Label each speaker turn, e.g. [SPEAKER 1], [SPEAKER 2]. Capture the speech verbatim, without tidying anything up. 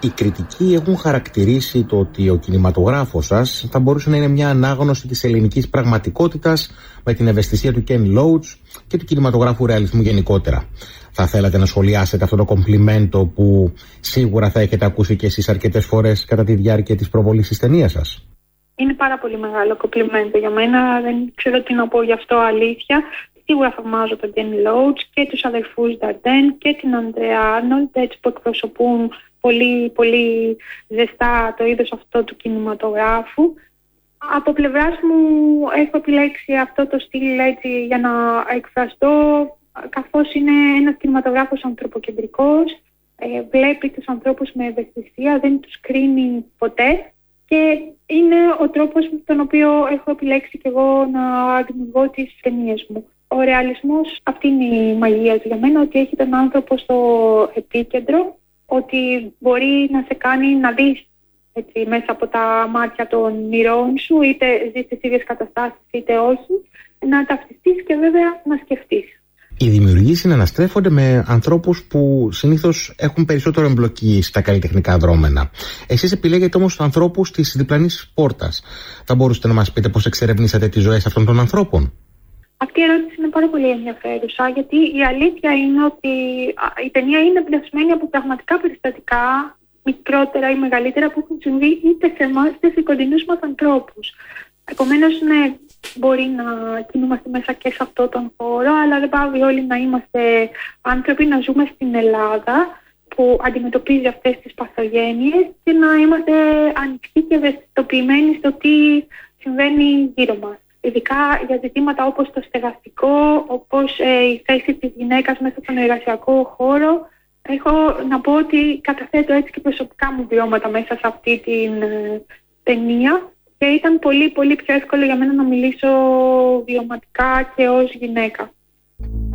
[SPEAKER 1] Οι κριτικοί έχουν χαρακτηρίσει το ότι ο κινηματογράφος σας θα μπορούσε να είναι μια ανάγνωση της ελληνικής πραγματικότητας με την ευαισθησία του Ken Loach και του κινηματογράφου ρεαλισμού γενικότερα. Θα θέλατε να σχολιάσετε αυτό το κομπλιμέντο που σίγουρα θα έχετε ακούσει και εσείς αρκετές φορές κατά τη διάρκεια της προβολής της ταινίας σας?
[SPEAKER 2] Είναι πάρα πολύ μεγάλο κομπλιμέντο για μένα, δεν ξέρω τι να πω γι' αυτό αλήθεια. Σίγουρα θαυμάζω τον Ken Loach και τους αδερφούς Dardenne και την Andrea Arnold, έτσι που εκπροσωπούν πολύ, πολύ ζεστά το είδος αυτό του κινηματογράφου. Από πλευράς μου έχω επιλέξει αυτό το στυλ έτσι για να εκφραστώ, καθώς είναι ένας κινηματογράφος ανθρωποκεντρικός, ε, βλέπει τους ανθρώπους με ευαισθησία, δεν τους κρίνει ποτέ και είναι ο τρόπος με τον οποίο έχω επιλέξει και εγώ να δημιουργώ τις ταινίες μου. Ο ρεαλισμός, αυτή είναι η μαγεία του για μένα, ότι έχει τον άνθρωπο στο επίκεντρο, ότι μπορεί να σε κάνει να δεις έτσι, μέσα από τα μάτια των ηρώων σου, είτε ζεις τις ίδιες καταστάσεις είτε όχι, να ταυτιστείς και βέβαια να σκεφτείς.
[SPEAKER 1] Οι δημιουργοί συναναστρέφονται με ανθρώπους που συνήθως έχουν περισσότερο εμπλοκή στα καλλιτεχνικά δρόμενα. Εσείς επιλέγετε όμως τους ανθρώπους της διπλανής πόρτας. Θα μπορούσατε να μας πείτε πώς εξερευνήσατε τις ζωές αυτών των ανθρώπων?
[SPEAKER 2] Αυτή η ερώτηση είναι πάρα πολύ ενδιαφέρουσα, γιατί η αλήθεια είναι ότι η ταινία είναι εμπνευσμένη από πραγματικά περιστατικά, μικρότερα ή μεγαλύτερα, που έχουν συμβεί είτε σε εμάς είτε σε κοντινούς μας ανθρώπους. Επομένως, ναι, μπορεί να κινούμαστε μέσα και σε αυτόν τον χώρο, αλλά δεν πάβει όλοι να είμαστε άνθρωποι, να ζούμε στην Ελλάδα που αντιμετωπίζει αυτές τις παθογένειες και να είμαστε ανοιχτοί και ευαισθητοποιημένοι στο τι συμβαίνει γύρω μας. Ειδικά για ζητήματα όπως το στεγαστικό, όπως ε, η θέση της γυναίκας μέσα στον εργασιακό χώρο. Έχω να πω ότι καταθέτω έτσι και προσωπικά μου βιώματα μέσα σε αυτή την ε, ταινία και ήταν πολύ πολύ πιο εύκολο για μένα να μιλήσω βιωματικά και ως γυναίκα.